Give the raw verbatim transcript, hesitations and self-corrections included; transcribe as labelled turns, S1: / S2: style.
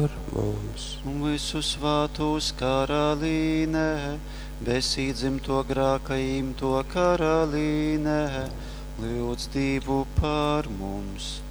S1: par mums.
S2: Un visu svātos karalīne, besīdzimto grākajim to karalīne, lūdz Dievu par mums.